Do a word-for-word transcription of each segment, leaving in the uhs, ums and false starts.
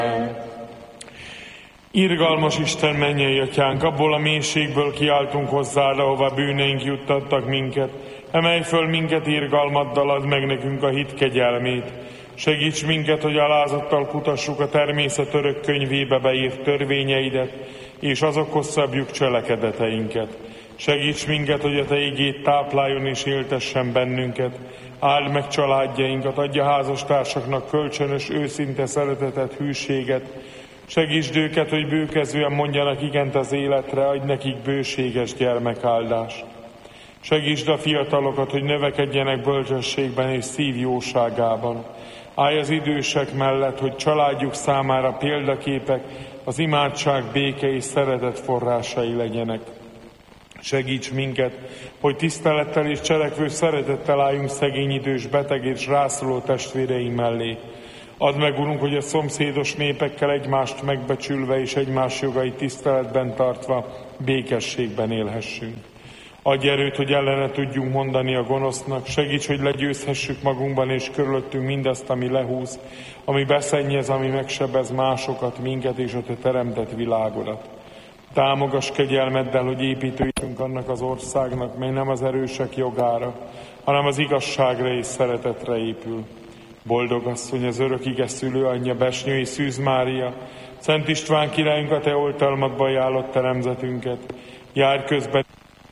Irgalmas Isten, mennyei Atyánk, abból a mélységből kiáltunk hozzád, ahová bűneink juttattak minket. Emelj föl minket irgalmaddal, add meg nekünk a hit kegyelmét. Segíts minket, hogy alázattal kutassuk a természet örök könyvébe beírt törvényeidet, és azokhoz szabjuk cselekedeteinket. Segíts minket, hogy a Te igéd tápláljon és éltessen bennünket. Áld meg családjainkat, adja házastársaknak kölcsönös, őszinte szeretetet, hűséget. Segítsd őket, hogy bőkezően mondjanak igent az életre, adj nekik bőséges gyermekáldást. Segítsd a fiatalokat, hogy növekedjenek bölcsességben és szív jóságában. Állj az idősek mellett, hogy családjuk számára példaképek, az imádság, béke és szeretet forrásai legyenek. Segíts minket, hogy tisztelettel és cselekvő szeretettel álljunk szegény, idős, beteg és rászoruló testvéreink mellé. Add meg, Urunk, hogy a szomszédos népekkel egymást megbecsülve és egymás jogait tiszteletben tartva békességben élhessünk. Adj erőt, hogy ellene tudjunk mondani a gonosznak, segíts, hogy legyőzhessük magunkban és körülöttünk mindazt, ami lehúz, ami beszennyez, ami megsebez másokat, minket és a Te teremtett világodat. Támogass kegyelmeddel, hogy építőjünk annak az országnak, mely nem az erősek jogára, hanem az igazságra és szeretetre épül. Boldog asszony, az örök ige szülő anyja, Besnyői Szűz Mária, Szent István királyunk, a Te oltalmadba ajánlott teremzetünket, járj közben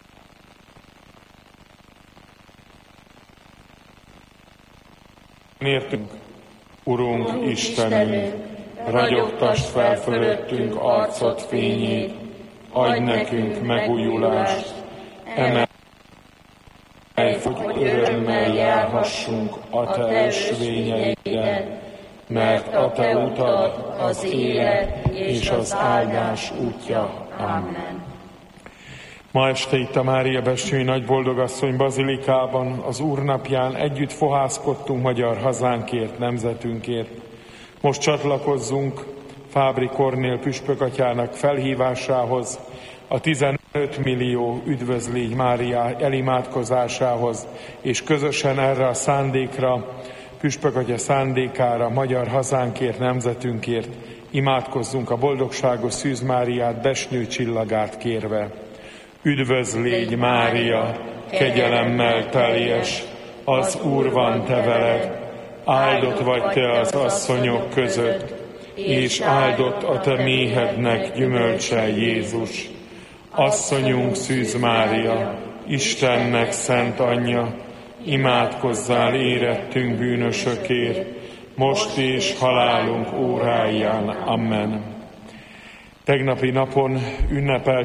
értünk, Urunk, Urunk Istenünk, ragyogtasd fel fölöttünk arcod fényét, adj nekünk megújulást, emelj, hogy örömmel járhassunk a Te ösvényeiden, mert a Te utad az élet és az áldás útja. Amen. Ma este itt a Mária Besnyői Nagyboldogasszony bazilikában, az Úr napján együtt fohászkodtunk magyar hazánkért, nemzetünkért. Most csatlakozzunk Fábri Kornél püspökatyának felhívásához, a tizenöt millió Üdvözlégy Mária elimádkozásához, és közösen erre a szándékra, püspökatya szándékára, magyar hazánkért, nemzetünkért imádkozzunk a boldogságos Szűz Máriát, Besnyő csillagát kérve. Üdvözlégy Mária, kegyelemmel teljes, az Úr van te veled, áldott vagy te az asszonyok között, és áldott a te méhednek gyümölcse Jézus. Asszonyunk Szűz Mária, Istennek szent anyja, imádkozzál érettünk bűnösökért, most és halálunk óráján. Amen. Tegnapi napon ünnepeltük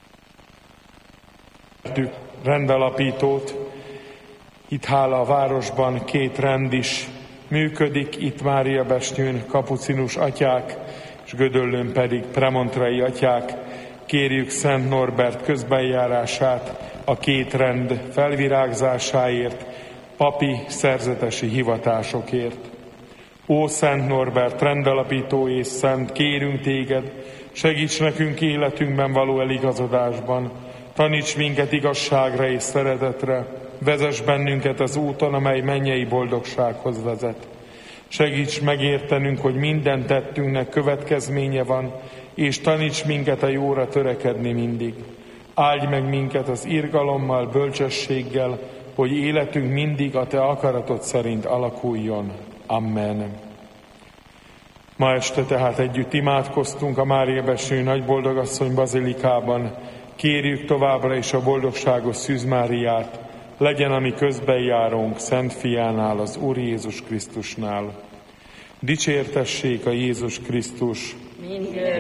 rendalapítót. Itt hála a városban két rend is működik, itt Mária Besnyőn kapucinus atyák, és Gödöllőn pedig premontrai atyák. Kérjük Szent Norbert közbenjárását a két rend felvirágzásáért, papi szerzetesi hivatásokért. Ó Szent Norbert, rendalapító és szent, kérünk téged, segíts nekünk életünkben való eligazodásban, taníts minket igazságra és szeretetre, vezess bennünket az úton, amely mennyei boldogsághoz vezet. Segíts megértenünk, hogy minden tettünknek következménye van, és taníts minket a jóra törekedni mindig. Áldj meg minket az irgalommal, bölcsességgel, hogy életünk mindig a te akaratod szerint alakuljon. Amen. Ma este tehát együtt imádkoztunk a Mária Besnyői Nagyboldogasszony bazilikában. Kérjük továbbra is a boldogságos Szűz Máriát, legyen a mi közbenjárónk Szent Fiánál, az Úr Jézus Krisztusnál. Dicsértessék a Jézus Krisztus,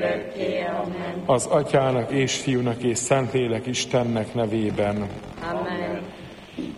mindörökké. Amen. Az Atyának és Fiúnak és Szentlélek Istennek nevében. Amen.